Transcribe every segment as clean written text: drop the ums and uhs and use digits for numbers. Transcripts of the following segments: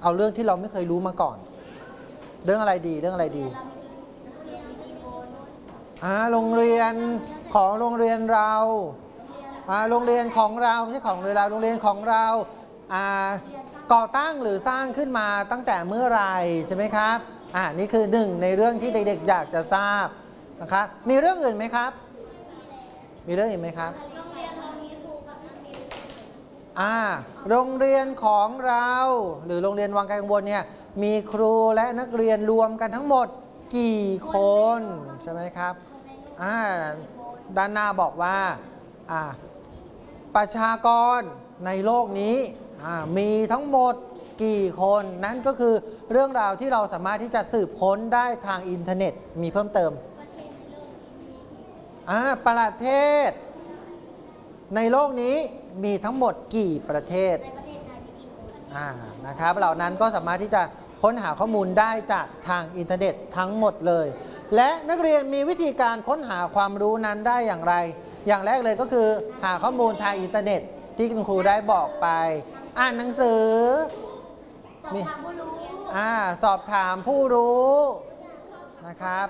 เอาเรื่องที่เราไม่เคยรู้มาก่อนเรื่องอะไรดีโรงเรียนของโรงเรียนเราโรงเรียนของเราไม่ใช่ของเราโรงเรียนของเราก่อตั้งหรือสร้างขึ้นมาตั้งแต่เมื่อไรใช่ไหมครับนี่คือหนึ่งในเรื่องที่เด็กๆอยากจะทราบนะครับมีเรื่องอื่นไหมครับมีเรื่องอื่นไหมครับโรงเรียนของเราหรือโรงเรียนวังไกลกังวลเนี่ยมีครูและนักเรียนรวมกันทั้งหมดกี่คนใช่ไหมครับด้านหน้าบอกว่าประชากรในโลกนี้มีทั้งหมดกี่คนนั่นก็คือเรื่องราวที่เราสามารถที่จะสืบค้นได้ทางอินเทอร์เน็ตมีเพิ่มเติมประเทศในโลกนี้มีทั้งหมดกี่ประเทศนะครับเหล่านั้นก็สามารถที่จะค้นหาข้อมูลได้จากทางอินเทอร์เน็ตทั้งหมดเลยและนักเรียนมีวิธีการค้นหาความรู้นั้นได้อย่างไรอย่างแรกเลยก็คือหาข้อมูลทางอินเทอร์เน็ตที่คุณครูได้บอกไปอ่านหนังสือสอบถามผู้รู้นะครับ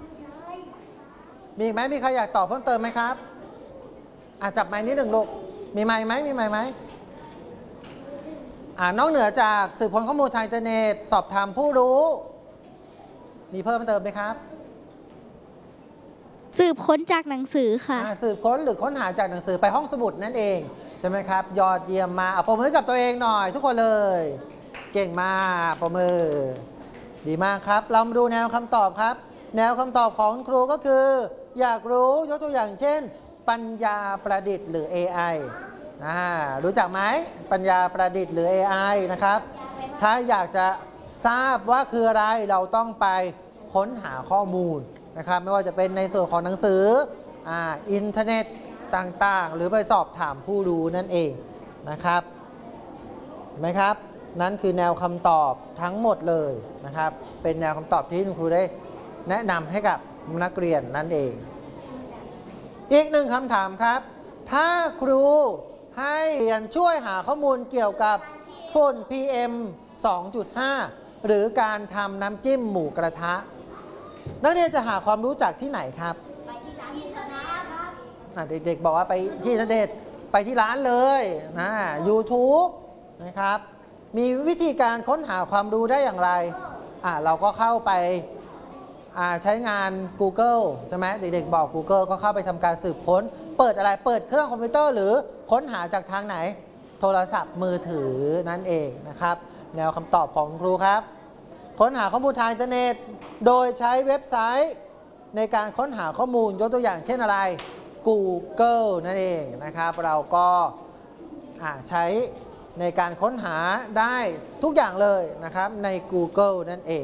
มีอีกไหมมีใครอยากตอบเพิ่มเติมไหมครับจับไม้นิดหนึ่งลูกมีไม้ไหมนอกเหนือจากสืบค้นข้อมูลทางอินเทอร์เน็ตสอบถามผู้รู้มีเพิ่มเติมไหมครับสืบค้นจากหนังสือค่ะสืบค้นหรือค้นหาจากหนังสือไปห้องสมุดนั่นเองใช่ไหมครับยอดเยี่ยมมาปรบมือกับตัวเองหน่อยทุกคนเลยเก่งมากปรบมือดีมากครับเรามาดูแนวคำตอบครับแนวคำตอบของครูก็คืออยากรู้ยกตัวอย่างเช่นปัญญาประดิษฐ์หรือ AI รู้จักไหมปัญญาประดิษฐ์หรือ AI นะครับถ้าอยากจะทราบว่าคืออะไรเราต้องไปค้นหาข้อมูลนะครับไม่ว่าจะเป็นในส่วนของหนังสืออินเทอร์เน็ตต่างๆหรือไปสอบถามผู้รู้นั่นเองนะครับเห็นไหมครับนั่นคือแนวคำตอบทั้งหมดเลยนะครับเป็นแนวคำตอบที่คุณครูได้แนะนำให้กับนักเรียนนั่นเองอีกหนึ่งคำถามครับถ้าครูให้เรียนช่วยหาข้อมูลเกี่ยวกับฝุ่น PM 2.5 หรือการทำน้ำจิ้มหมูกระทะนักเรียนจะหาความรู้จากที่ไหนครับไปที่ร้านอินเทอร์เน็ตครับเด็กๆบอกว่าไปที่อินเทอร์เน็ตไปที่ร้านเลยYouTube นะครับมีวิธีการค้นหาความรู้ได้อย่างไรเราก็เข้าไปใช้งาน Google ใช่ไหมเด็กๆบอก Google ก็เข้าไปทำการสืบค้นเปิดอะไรเปิดเครื่องคอมพิวเตอร์หรือค้นหาจากทางไหนโทรศัพท์มือถือนั่นเองนะครับแนวคำตอบของครูครับค้นหาข้อมูลทางอินเทอร์เน็ตโดยใช้เว็บไซต์ในการค้นหาข้อมูลยกตัวอย่างเช่นอะไร Google นั่นเองนะครับเราก็ใช้ในการค้นหาได้ทุกอย่างเลยนะครับใน Google นั่นเอง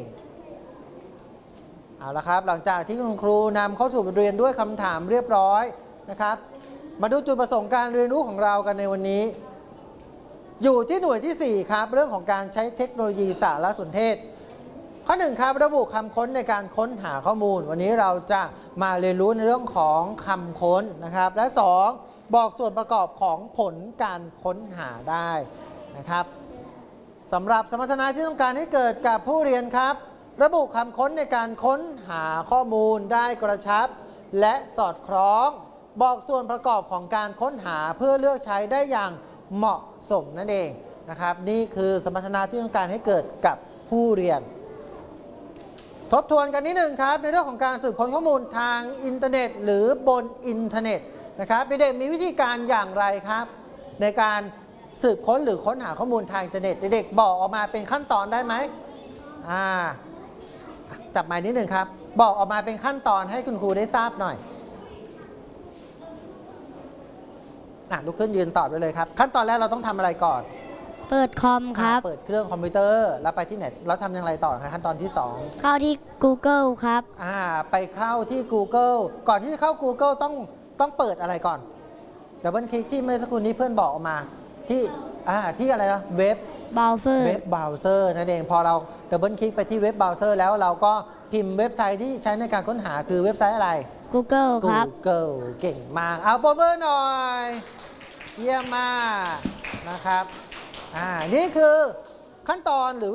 เอาละครับหลังจากที่คุณครูนำเข้าสู่บทเรียนด้วยคำถามเรียบร้อยนะครับมาดูจุดประสงค์การเรียนรู้ของเรากันในวันนี้อยู่ที่หน่วยที่4ครับเรื่องของการใช้เทคโนโลยีสารสนเทศข้อ1ครับระบุคำค้นในการค้นหาข้อมูลวันนี้เราจะมาเรียนรู้ในเรื่องของคำค้นนะครับและ2บอกส่วนประกอบของผลการค้นหาได้นะครับสำหรับสมรรถนะที่ต้องการให้เกิดกับผู้เรียนครับระบุคำค้นในการค้นหาข้อมูลได้กระชับและสอดคล้องบอกส่วนประกอบของการค้นหาเพื่อเลือกใช้ได้อย่างเหมาะสมนั่นเองนะครับนี่คือสมรรถนะที่ต้องการให้เกิดกับผู้เรียนทบทวนกันนิดหนึ่งครับในเรื่องของการสืบค้นข้อมูลทางอินเทอร์เน็ตหรือบนอินเทอร์เน็ตนะครับเด็กๆมีวิธีการอย่างไรครับในการสืบค้นหรือค้นหาข้อมูลทางอินเทอร์เน็ตเด็กๆบอกออกมาเป็นขั้นตอนได้ไหมจับไม้นิดหนึ่งครับบอกออกมาเป็นขั้นตอนให้คุณครูได้ทราบหน่อยลุกขึ้นยืนตอบได้เลยครับขั้นตอนแรกเราต้องทำอะไรก่อนเปิดคอมครับเปิดเครื่องคอมพิวเตอร์แล้วไปที่ไหนแล้วทำอย่างไรต่อครับขั้นตอนที่2 เข้าที่ Google ครับไปเข้าที่ Google ก่อนที่จะเข้า Google ต้องเปิดอะไรก่อนดับเบิลคลิกที่เมื่อสักครู่นี้เพื่อนบอกออกมาที่อะไรนะเว็บเบราว์เซอร์นั่นเองพอเราดับเบิลคลิกไปที่เว็บเบราว์เซอร์แล้วเราก็พิมพ์เว็บไซต์ที่ใช้ในการค้นหาคือเว็บไซต์อะไร Google ครับ Google เก่งมากเอาปรบมือหน่อยเยี่ยมมากนะครับนี่คือขั้นตอนหรือ